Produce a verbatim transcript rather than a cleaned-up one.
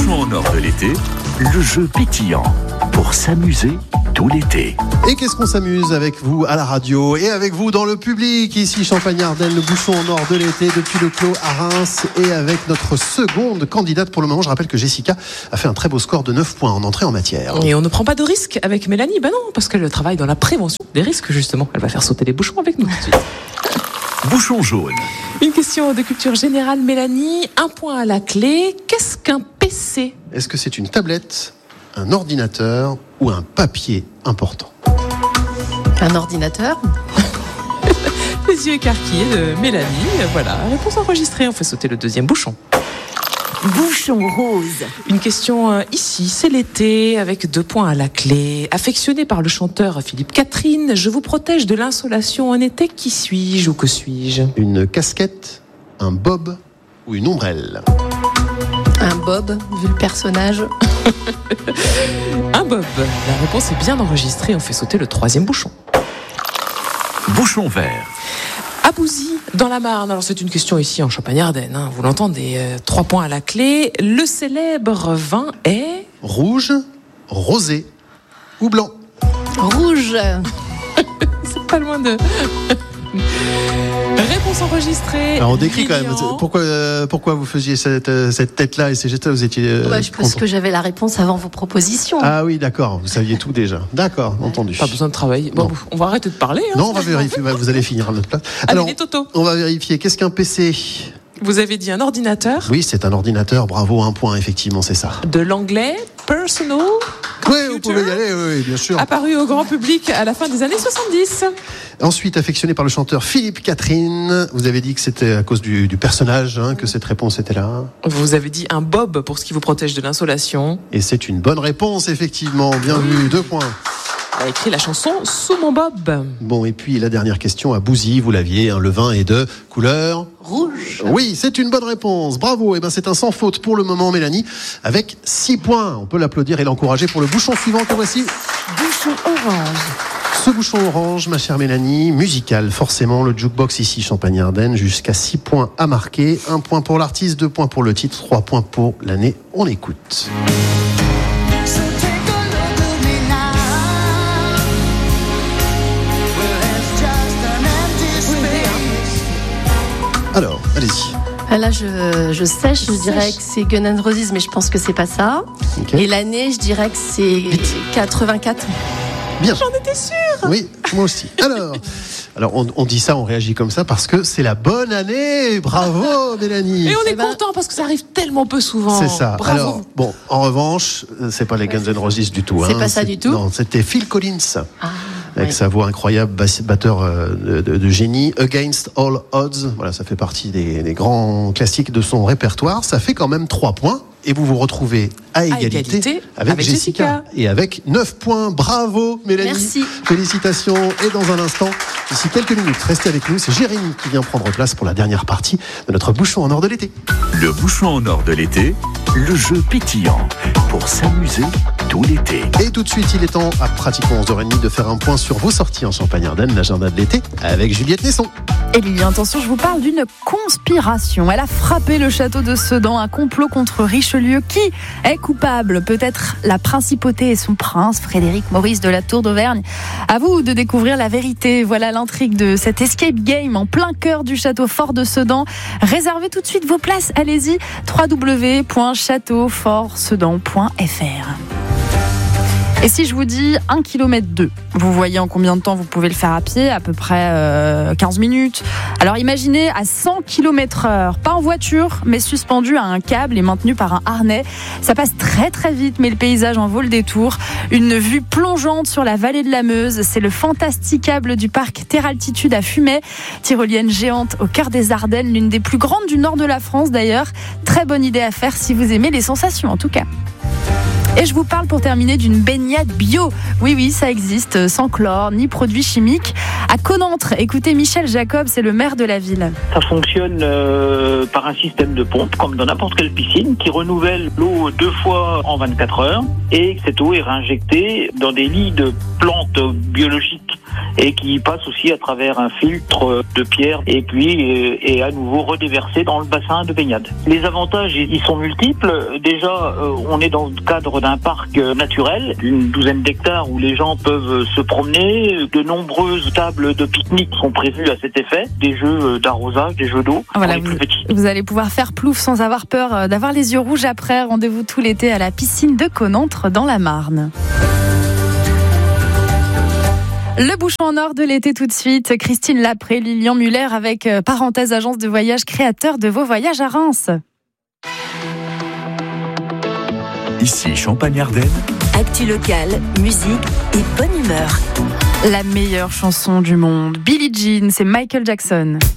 bouchon en or de l'été, le jeu pétillant pour s'amuser tout l'été. Et qu'est-ce qu'on s'amuse avec vous à la radio et avec vous dans le public, ici Champagne-Ardenne, le bouchon en or de l'été depuis le Clos à Reims, et avec notre seconde candidate pour le moment. Je rappelle que Jessica a fait un très beau score de neuf points en entrée en matière. Et on ne prend pas de risque avec Mélanie, ben non, parce qu'elle travaille dans la prévention des risques justement. Elle va faire sauter les bouchons avec nous tout de suite. Bouchon jaune. Une question de culture générale, Mélanie. Un point à la clé. Qu'est-ce qu'un P C ? Est-ce que c'est une tablette, un ordinateur ou un papier important ? Un ordinateur ? Les yeux écarquillés de Mélanie. Voilà, réponse enregistrée. On fait sauter le deuxième bouchon. Bouchon rose. Une question euh, ici, c'est l'été, avec deux points à la clé. Affectionné par le chanteur Philippe Catherine, je vous protège de l'insolation en été. Qui suis-je ou que suis-je ? Une casquette, un bob ou une ombrelle ? Un bob, vu le personnage. Un bob. La réponse est bien enregistrée. On fait sauter le troisième bouchon. Bouchon vert. À Bouzy, dans la Marne. Alors c'est une question ici en Champagne-Ardenne, hein, vous l'entendez. Euh, trois points à la clé. Le célèbre vin est... Rouge, rosé ou blanc ? Rouge. C'est pas loin de... Réponse enregistrée. Alors on décrit quand même. Lilian. Pourquoi, euh, pourquoi vous faisiez cette, euh, cette tête-là et ces gestes-là ? Vous étiez. Euh, Ouais, parce content. que j'avais la réponse avant vos propositions. Ah oui, d'accord. Vous saviez tout déjà. D'accord, entendu. Pas besoin de travailler. Bon, Non. on va arrêter de parler. Hein, Non, on va vérifier. Vous allez finir à notre place. Allez, Alors, les totos. on va vérifier. Qu'est-ce qu'un P C ? Vous avez dit un ordinateur. Oui, c'est un ordinateur. Bravo, un point, effectivement, c'est ça. De l'anglais personal. Oui, vous pouvez y aller, oui, oui, bien sûr. Apparu au grand public à la fin des années soixante-dix. Ensuite, affectionné par le chanteur Philippe Catherine, vous avez dit que c'était à cause du, du personnage, hein, que cette réponse était là. Vous avez dit un bob pour ce qui vous protège de l'insolation. Et c'est une bonne réponse, effectivement. Bien vu, deux points. Elle a écrit la chanson Sous mon bob. Bon, et puis la dernière question à Bouzy, vous l'aviez, hein, le vin est de couleur Rouge. Oui, c'est une bonne réponse. Bravo. Et ben c'est un sans faute pour le moment, Mélanie, avec six points. On peut l'applaudir et l'encourager pour le bouchon suivant que voici. Bouchon orange. Ce bouchon orange, ma chère Mélanie, musical, forcément, le jukebox ici, Champagne-Ardenne, jusqu'à six points à marquer. Un point pour l'artiste, deux points pour le titre, trois points pour l'année. On écoute. Alors, allez-y. Ah, là, je, je sèche, je dirais que c'est Guns N' Roses, mais je pense que c'est pas ça. Okay. Et l'année, je dirais que c'est quatre-vingt-quatre. Bien. J'en étais sûre. Oui, moi aussi. Alors, alors on, on dit ça, on réagit comme ça parce que c'est la bonne année. Bravo, Mélanie. Et on est Eh ben... content parce que ça arrive tellement peu souvent. C'est ça. Bravo. Alors, bon, en revanche, c'est pas les Guns N' Roses du tout. C'est hein. pas ça du tout. Non, c'était Phil Collins. Ah, avec ouais. sa voix incroyable, basse- batteur euh, de, de, de génie. Against All Odds. Voilà, ça fait partie des, des grands classiques de son répertoire. Ça fait quand même trois points. Et vous vous retrouvez à égalité, égalité avec, avec Jessica. Jessica. Et avec neuf points. Bravo, Mélanie. Merci. Félicitations. Et dans un instant, d'ici quelques minutes, restez avec nous. C'est Jérémy qui vient prendre place pour la dernière partie de notre bouchon en or de l'été. Le bouchon en or de l'été, le jeu pétillant pour s'amuser tout l'été. Et tout de suite, il est temps, à pratiquement onze heures trente, de faire un point sur vos sorties en Champagne-Ardenne, l'agenda de l'été, avec Juliette Nesson. Et Lilian, attention, je vous parle d'une conspiration. Elle a frappé le château de Sedan, un complot contre Richelieu. Qui est coupable ? Peut-être la principauté et son prince, Frédéric Maurice de la Tour d'Auvergne. À vous de découvrir la vérité. Voilà l'intrigue de cet escape game en plein cœur du château fort de Sedan. Réservez tout de suite vos places. Allez-y, w w w point château fort sedan point f r. Et si je vous dis un kilomètre deux, vous voyez en combien de temps vous pouvez le faire à pied ? À peu près euh, quinze minutes. Alors imaginez à cent kilomètres heure, pas en voiture, mais suspendu à un câble et maintenu par un harnais. Ça passe très très vite, mais le paysage en vaut le détour. Une vue plongeante sur la vallée de la Meuse. C'est le fantasticable du parc Terre Altitude à Fumay. Tyrolienne géante au cœur des Ardennes, l'une des plus grandes du nord de la France d'ailleurs. Très bonne idée à faire si vous aimez les sensations en tout cas. Et je vous parle pour terminer d'une baignade bio. Oui, oui, ça existe, sans chlore, ni produits chimiques. À Connantre, écoutez Michel Jacob, c'est le maire de la ville. Ça fonctionne euh, par un système de pompe, comme dans n'importe quelle piscine, qui renouvelle l'eau deux fois en vingt-quatre heures. Et cette eau est réinjectée dans des lits de plantes biologiques et qui passe aussi à travers un filtre de pierre et puis est à nouveau redéversé dans le bassin de baignade. Les avantages, ils sont multiples. Déjà, on est dans le cadre d'un parc naturel, d'une douzaine d'hectares où les gens peuvent se promener. De nombreuses tables de pique-nique sont prévues à cet effet, des jeux d'arrosage, des jeux d'eau voilà, pour les vous, plus petits. Vous allez pouvoir faire plouf sans avoir peur d'avoir les yeux rouges après. Rendez-vous tout l'été à la piscine de Connantre dans la Marne. Le bouchon en or de l'été tout de suite. Christine Lapré, Lilian Muller avec euh, parenthèse agence de voyage, créateur de vos voyages à Reims. Ici Champagne-Ardenne. Actu locale, musique et bonne humeur. La meilleure chanson du monde, Billie Jean, c'est Michael Jackson.